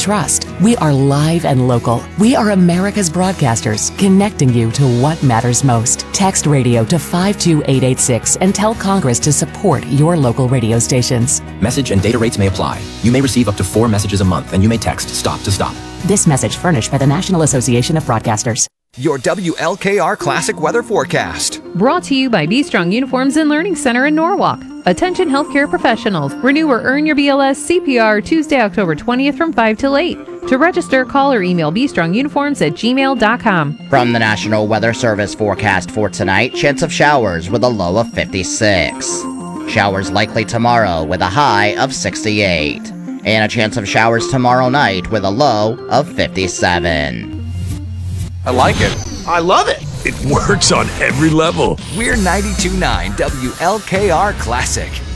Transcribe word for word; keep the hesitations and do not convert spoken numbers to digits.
trust. We are live and local. We are America's broadcasters, connecting you to what matters most. Text radio to five two eight eight six and tell Congress to support your local radio stations. Message and data rates may apply. You may receive up to four messages a month, and you may text STOP to STOP. This message furnished by the National Association of Broadcasters. Your W L K R Classic Weather Forecast. Brought to you by Be Strong Uniforms and Learning Center in Norwalk. Attention healthcare professionals. Renew or earn your B L S C P R Tuesday, October twentieth from five till eight. To register, call or email be strong uniforms at gmail dot com. From the National Weather Service forecast for tonight, chance of showers with a low of fifty-six. Showers likely tomorrow with a high of sixty-eight. And a chance of showers tomorrow night with a low of fifty-seven. I like it. I love it. It works on every level. We're ninety-two point nine W L K R Classic.